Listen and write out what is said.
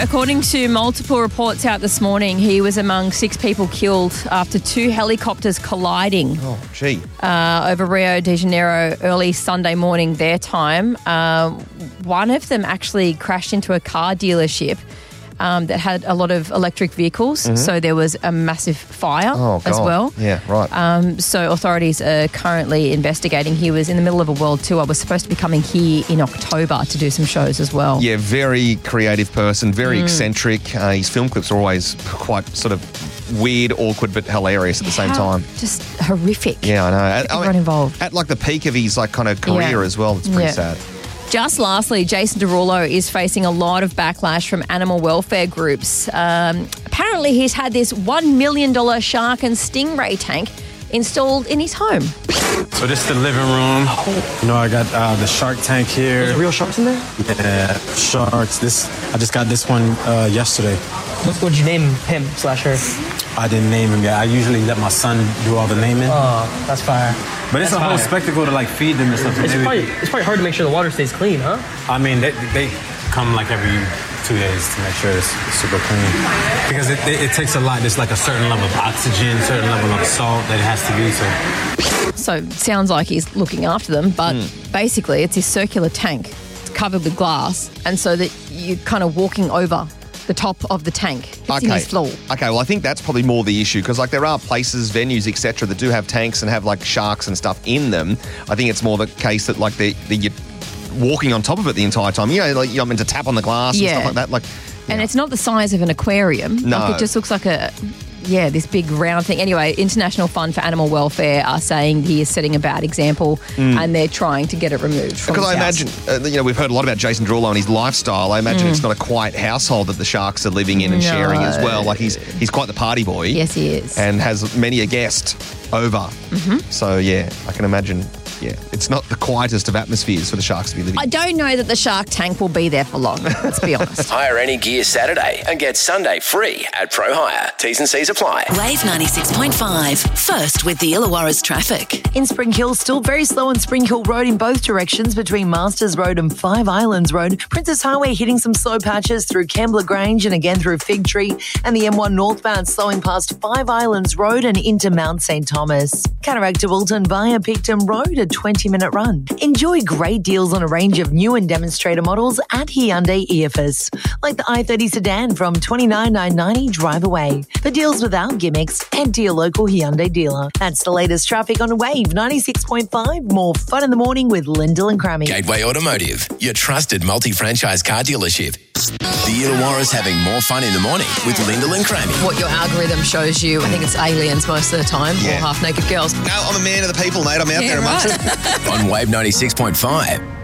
according to multiple reports out this morning, he was among 6 people killed after 2 helicopters colliding over Rio de Janeiro early Sunday morning their time. One of them actually crashed into a car dealership that had a lot of electric vehicles, so there was a massive fire as well. Yeah, right. So authorities are currently investigating. He was in the middle of a world tour, was supposed to be coming here in October to do some shows as well. Yeah, very creative person, very eccentric. His film clips are always quite sort of weird, awkward, but hilarious at the same time. Just horrific. Yeah, I know. Everyone involved. At like the peak of his like kind of career as well, it's pretty sad. Just lastly, Jason Derulo is facing a lot of backlash from animal welfare groups. Apparently, he's had this $1 million shark and stingray tank installed in his home. So this is the living room. You know, I got the shark tank here. There's real sharks in there? Yeah, sharks. I just got this one yesterday. What would you name him/her? I didn't name him yet. I usually let my son do all the naming. Oh, that's fire. But it's a whole spectacle to like feed them and stuff. It's probably hard to make sure the water stays clean, huh? I mean, they come like every 2 days to make sure it's super clean. Because it takes a lot. There's like a certain level of oxygen, certain level of salt that it has to be. So it sounds like he's looking after them, but basically it's this circular tank. It's covered with glass, and so that you're kind of walking over the top of the tank. It's in his floor. Okay, well, I think that's probably more the issue because, like, there are places, venues, etc., that do have tanks and have, like, sharks and stuff in them. I think it's more the case that, like, you're walking on top of it the entire time. You know, like, you're meant to tap on the glass and stuff like that. Like, and it's not the size of an aquarium. No. Like, it just looks like this big round thing. Anyway, International Fund for Animal Welfare are saying he is setting a bad example and they're trying to get it removed from because his I house. imagine, we've heard a lot about Jason Derulo and his lifestyle. I imagine it's not a quiet household that the sharks are living in and sharing as well. Like, he's quite the party boy. Yes, he is. And has many a guest over. So, yeah, I can imagine... Yeah, it's not the quietest of atmospheres for the sharks to be living in. I don't know that the shark tank will be there for long, let's be honest. Hire any gear Saturday and get Sunday free at Pro Hire. T's and C's apply. Wave 96.5. First with the Illawarra's traffic. In Spring Hill, still very slow on Spring Hill Road in both directions between Masters Road and Five Islands Road. Princess Highway hitting some slow patches through Kembla Grange and again through Fig Tree. And the M1 northbound slowing past Five Islands Road and into Mount St. Thomas. Cataract to Wilton via Picton Road, a 20-minute run. Enjoy great deals on a range of new and demonstrator models at Hyundai EFS, like the i30 sedan from $29,990 drive away. For deals without gimmicks, head to your local Hyundai dealer. That's the latest traffic on Wave 96.5. More fun in the morning with Lyndall and Crammy. Gateway Automotive, your trusted multi-franchise car dealership. The Illawarra's having more fun in the morning with Lyndall and Crammy. What your algorithm shows you, I think it's aliens most of the time, or half-naked girls. No, I'm a man of the people, mate. I'm out there amongst them. On Wave 96.5.